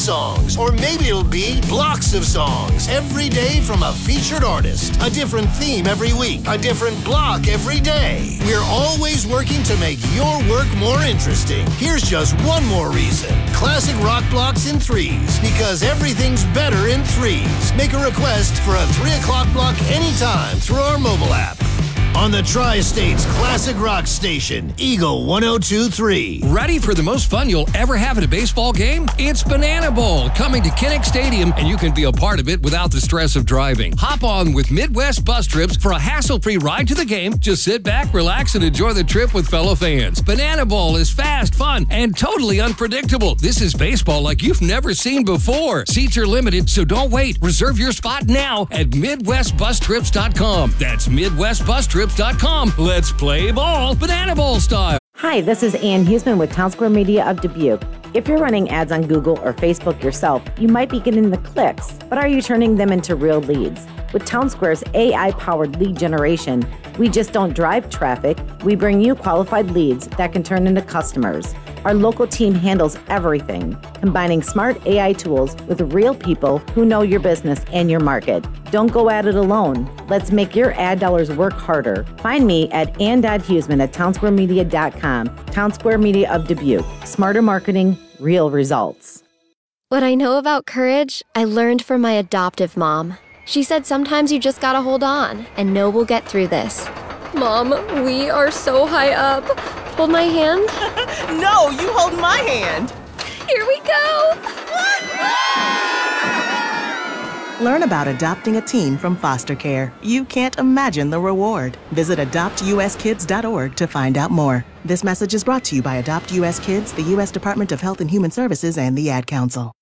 songs, or maybe it'll be blocks of songs every day from a featured artist. A different theme every week, a different block every day. We're always working to make your work more interesting. Here's just one more reason. Classic rock blocks in threes, because everything's better in threes. Make a request for a 3 o'clock block anytime through our mobile app. On the Tri-State's classic rock station, Eagle 102.3. Ready for the most fun you'll ever have at a baseball game? It's Banana Bowl, coming to Kinnick Stadium, and you can be a part of it without the stress of driving. Hop on with Midwest Bus Trips for a hassle-free ride to the game. Just sit back, relax, and enjoy the trip with fellow fans. Banana Bowl is fast, fun, and totally unpredictable. This is baseball like you've never seen before. Seats are limited, so don't wait. Reserve your spot now at MidwestBusTrips.com. That's MidwestBusTrips.com. Let's play ball, Banana Bowl style. Hi, this is Ann Huseman with Town Square Media of Dubuque. If you're running ads on Google or Facebook yourself, you might be getting the clicks, but are you turning them into real leads? With Town Square's AI-powered lead generation, we just don't drive traffic, we bring you qualified leads that can turn into customers. Our local team handles everything, combining smart AI tools with real people who know your business and your market. Don't go at it alone. Let's make your ad dollars work harder. Find me at ann.huseman at townsquaremedia.com. Town Square Media of Dubuque. Smarter marketing, real results. What I know about courage, I learned from my adoptive mom. She said sometimes you just gotta hold on and know we'll get through this. Mom, we are so high up. Hold my hand. No, you hold my hand. Here we go. Learn about adopting a teen from foster care. You can't imagine the reward. Visit adoptuskids.org to find out more. This message is brought to you by Adopt US Kids, the U.S. Department of Health and Human Services, and the Ad Council.